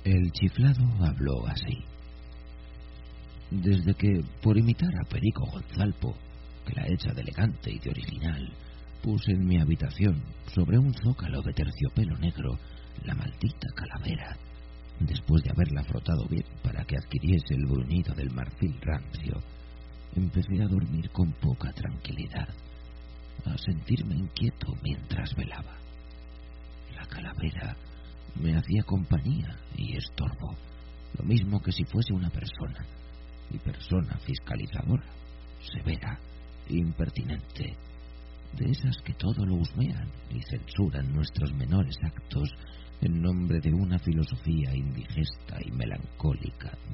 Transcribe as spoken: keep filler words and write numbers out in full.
El chiflado habló así. Desde que, por imitar a Perico Gonzalpo, que la hecha de elegante y de original, puse en mi habitación, sobre un zócalo de terciopelo negro, la maldita calavera, después de haberla frotado bien para que adquiriese el bruñido del marfil rancio, empecé a dormir con poca tranquilidad, a sentirme inquieto mientras velaba. La calavera me hacía compañía y estorbo, lo mismo que si fuese una persona, y persona fiscalizadora, severa, impertinente, de esas que todo lo husmean y censuran nuestros menores actos en nombre de una filosofía indigesta y melancólica